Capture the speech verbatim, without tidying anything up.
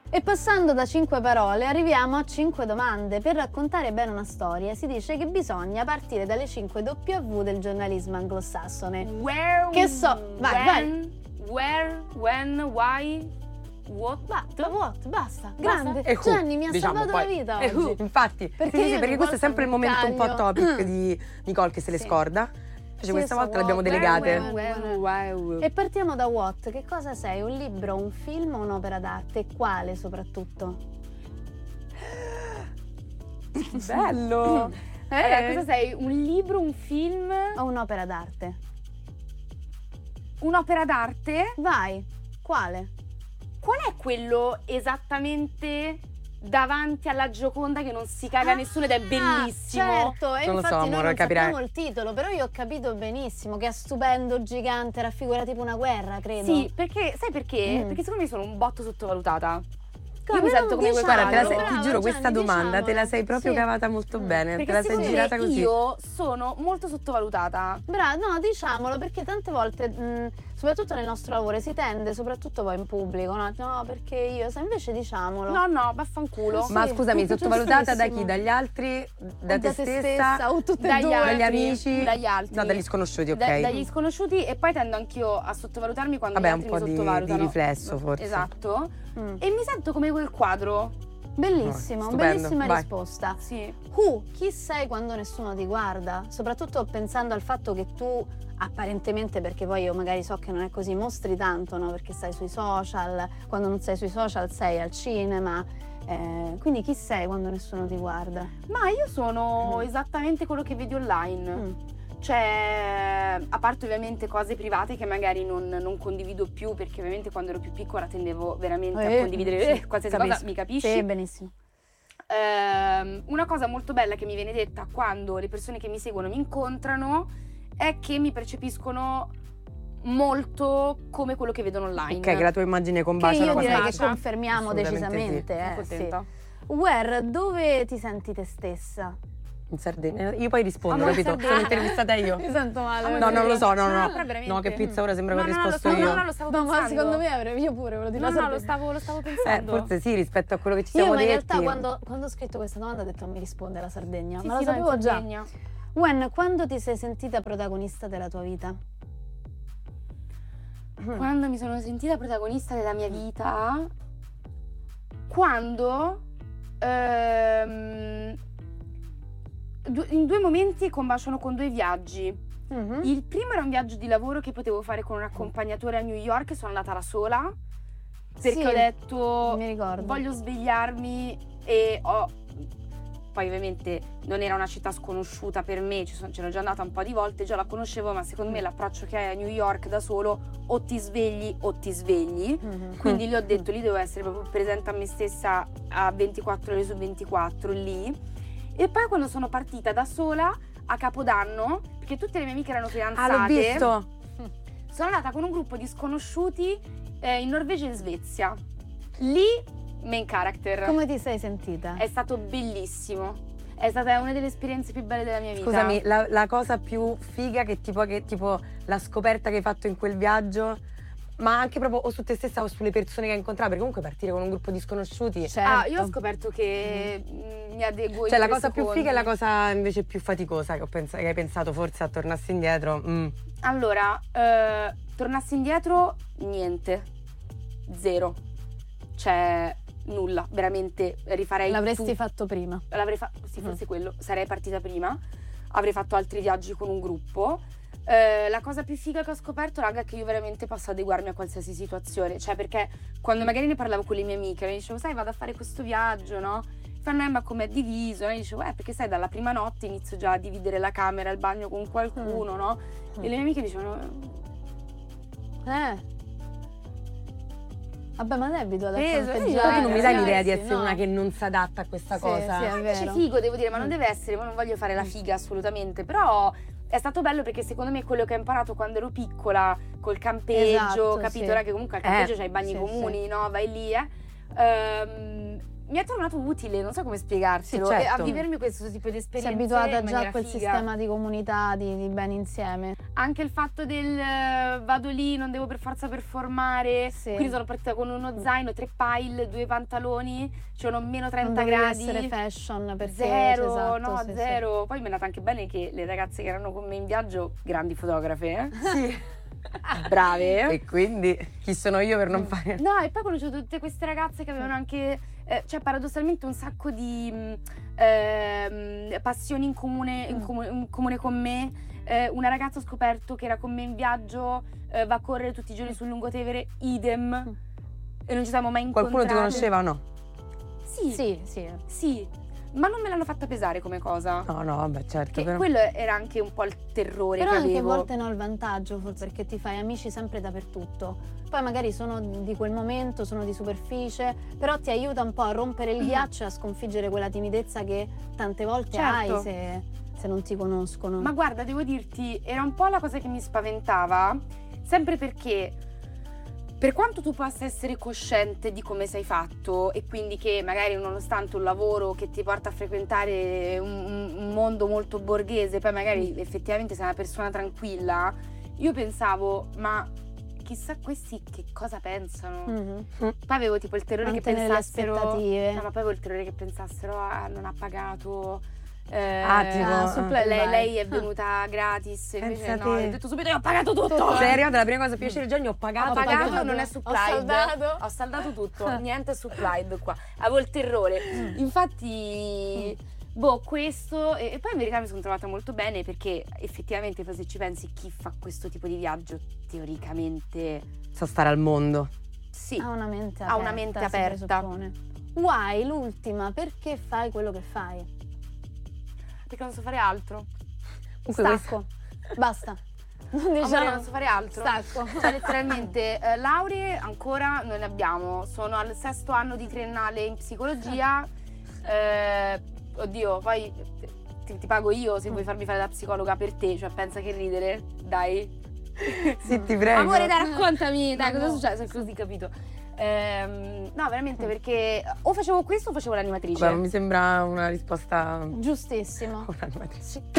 E passando da cinque parole arriviamo a cinque domande. Per raccontare bene una storia si dice che bisogna partire dalle cinque W del giornalismo anglosassone. Where, Che so, vai, when, where, when, why, what? Basta, what? Basta, grande. E who, Gianni mi ha diciamo, salvato poi. la vita E who, oggi. infatti, Perché sì, sì, io perché ogni questo è volta sempre il mi momento un po' incaglio. topic di Nicole che se le Sì. scorda. Invece Sì, questa so volta le abbiamo what, delegate. where, Where, why, why. E partiamo da what? Che cosa sei? Un libro, un film o un'opera d'arte? E quale soprattutto? Bello! Eh, Allora, cosa sei? Un libro, un film, O un'opera d'arte? un'opera d'arte? Vai, quale? Qual è quello esattamente davanti alla Gioconda che non si caga nessuno ed è bellissimo? Ah, certo, e Non lo so, infatti noi amore, non capirai. sappiamo il titolo, però io ho capito benissimo che è stupendo, gigante, raffigura tipo una guerra, credo. Sì, perché, sai perché? Mm. Perché secondo me sono un botto sottovalutata. Come Io mi non sento come quel diciamolo, Guarda, te la sei- quadro. ti brava, giuro, questa Gianni, domanda te la diciamolo. sei proprio Sì. cavata molto Mm. bene. Perché te la sei secondo girata me così. io sono molto sottovalutata. Brava, no, diciamolo, perché tante volte, mh, soprattutto nel nostro lavoro, si tende, soprattutto poi in pubblico, no, no perché io, se invece diciamolo. No, no, vaffanculo. Sì. Ma scusami, sottovalutata da chi? giustissimo. Dagli altri? Da, O te stessa? o tutte e Dagli due. altri. Dagli amici? Dagli altri. No, dagli sconosciuti, ok. Da- dagli sconosciuti, e poi tendo anch'io a sottovalutarmi quando Vabbè, gli un altri po' mi di- sottovalutano. di riflesso, forse. Esatto. Mm. E mi sento come quel quadro. Bellissimo, Stupendo, bellissima vai. risposta. Sì. Who, chi sei quando nessuno ti guarda? Soprattutto pensando al fatto che tu, apparentemente, perché poi io magari so che non è così, mostri tanto, no? Perché stai sui social, quando non sei sui social sei al cinema. Eh, quindi chi sei quando nessuno ti guarda? Ma io sono Mm. esattamente quello che vedi online. Mm. Cioè, a parte ovviamente cose private che magari non, non condivido più, perché ovviamente quando ero più piccola tendevo veramente Eh, a condividere sì, eh, qualsiasi cosa, capisco. mi capisci? Sì, benissimo. Ehm, una cosa molto bella che mi viene detta quando le persone che mi seguono mi incontrano è che mi percepiscono molto come quello che vedono online. Ok, che la tua immagine Che combacia io una direi cosa. che confermiamo Assolutamente decisamente. Sono Eh, contenta. sì. Where, dove ti senti te stessa? In Sardegna. Io poi rispondo, Amore, capito? Sardegna. Sono intervistata io. Mi sento male. Amore, No, non lo so, no, No, no. però veramente. No, che pizza ora sembra No, che ho no, no, lo risposto stavo- io. no, no, lo stavo No, ma pensando. secondo me avrei io pure volevo dire No, la no, lo Sardegna. stavo, lo stavo Eh, pensando. forse sì, rispetto a quello che ci Io siamo ma in detti. realtà quando, quando ho scritto questa domanda ho detto mi risponde la Sardegna, Sì, ma sì, la no, in sapevo già. Sardegna. When, quando ti sei sentita protagonista della tua vita? Quando mi sono sentita protagonista della mia vita, quando ehm, du- in due momenti combaciano con due viaggi. Mhm. Il primo era un viaggio di lavoro che potevo fare con un accompagnatore a New York, sono andata da sola perché Sì, ho detto mi ricordo. voglio svegliarmi, e ho poi ovviamente non era una città sconosciuta per me, ci sono- c'ero già andata un po' di volte, già la conoscevo, ma secondo me l'approccio che hai a New York da solo, o ti svegli o ti svegli. Mhm. Quindi lì ho detto, lì devo essere proprio presente a me stessa a ventiquattro ore su ventiquattro lì. E poi quando sono partita da sola a Capodanno, perché tutte le mie amiche erano fidanzate, Ah, l'ho visto. sono andata con un gruppo di sconosciuti eh, in Norvegia e in Svezia. Lì main character. Come ti sei sentita? È stato bellissimo. È stata una delle esperienze più belle della mia vita. Scusami, la, la cosa più figa che tipo, che tipo la scoperta che hai fatto in quel viaggio, ma anche proprio o su te stessa o sulle persone che hai incontrato, perché comunque partire con un gruppo di sconosciuti. Certo. Ah, io ho scoperto che mm, mi adeguo in Cioè la tre cosa più secondi. figa e la cosa invece più faticosa che, ho pens- che hai pensato forse a tornassi indietro. Mm. Allora, eh, tornassi indietro, niente. Zero. Cioè, nulla. Veramente rifarei L'avresti tutto. fatto prima. L'avrei fatto, sì, Mm. forse quello. Sarei partita prima. Avrei fatto altri viaggi con un gruppo. Eh, la cosa più figa che ho scoperto, raga, è che io veramente posso adeguarmi a qualsiasi situazione. Cioè, perché quando magari ne parlavo con le mie amiche, mi dicevo, sai, vado a fare questo viaggio, no? Fanno, eh, ma com'è diviso? E io dicevo, eh, perché sai, dalla prima notte inizio già a dividere la camera, il bagno con qualcuno, no? Mm. E le mie amiche dicevano, Eh. Vabbè, ma debito ad Peso, fronteggiare. io Poi tu non mi dai sì, l'idea di sì, essere no. una che non si adatta a questa Sì, cosa. sì, è invece vero. figo, devo dire, ma non Mm. deve essere, ma non voglio fare la figa assolutamente, però è stato bello perché secondo me quello che ho imparato quando ero piccola col campeggio, Esatto, capito? sì. Ora che comunque al campeggio Eh, c'hai i bagni sì, comuni, no? Vai lì, eh. Ehm, mi è tornato utile, non so come spiegartelo. Sì, certo. E a vivermi questo tipo di Sei esperienze abituata in già a maniera quel figa. sistema di comunità, di, di bene insieme. Anche il fatto del eh, vado lì, non devo per forza performare. Sì. Quindi sono partita con uno zaino, tre pile, due pantaloni, c'erano meno Non trenta dovevi gradi. essere fashion perché Zero, esatto, no, sì, sì. zero. Poi mi è andata anche bene che le ragazze che erano con me in viaggio, grandi fotografe, eh? Sì. brave. E quindi chi sono io per non fare... No, e poi ho conosciuto tutte queste ragazze che avevano anche, eh, cioè paradossalmente un sacco di mh, ehm, passioni in comune, in Mm. comu- in comune con me. Eh, una ragazza ho scoperto che era con me in viaggio, eh, va a correre tutti i giorni sul Lungotevere, idem. E non ci siamo mai incontrate. Qualcuno ti conosceva o no? Sì, sì, Sì, sì. sì. Ma non me l'hanno fatta pesare come cosa. No, no, vabbè, certo. Che Però... quello era anche un po' il terrore Però che anche a avevo. volte no il vantaggio, forse, perché ti fai amici sempre dappertutto. Poi magari sono di quel momento, sono di superficie, però ti aiuta un po' a rompere il ghiaccio e a sconfiggere quella timidezza che tante volte Certo. hai se, se non ti conoscono. Ma guarda, devo dirti, era un po' la cosa che mi spaventava, sempre perché per quanto tu possa essere cosciente di come sei fatto e quindi che magari nonostante un lavoro che ti porta a frequentare un, un mondo molto borghese, poi magari effettivamente sei una persona tranquilla, io pensavo, ma chissà questi che cosa pensano. Mhm. Poi avevo tipo il terrore Mantenere che le pensassero... aspettative. No, ma poi avevo il terrore che pensassero, ah, non ha pagato... Eh, Ah, tipo, Ah, eh. supply lei, buy. lei è venuta gratis, invece Pensa no, te. ho detto subito io ho pagato tutto. Tutto. Sei arrivata la prima cosa piacere del giorno, ho pagato. Ho pagato, pagato, non è ho supplied. saldato. Ho saldato tutto, niente supplied qua. Avevo il terrore. Infatti, boh, questo. E, e poi in verità mi sono trovata molto bene perché effettivamente, poi se ci pensi, chi fa questo tipo di viaggio teoricamente Sa stare al mondo. sì. Ha una mente Ha aperta. una mente si aperta. presuppone. Why, l'ultima, perché fai quello che fai? Perché non so fare altro. Comunque questo- Stacco. Basta. Non Amore, diciamo. non so fare altro. Stacco. Cioè letteralmente eh, lauree ancora non ne abbiamo, sono al sesto anno di triennale in psicologia, eh, oddio poi ti, ti pago io se vuoi farmi fare la psicologa per te, cioè pensa che ridere, dai. Sì, ti prego. Amore dai raccontami, dai No, cosa è no. successo, così capito. Ehm, no veramente perché o facevo questo o facevo l'animatrice. Vabbè, mi sembra una risposta Giustissimo. un'animatrice. Sì.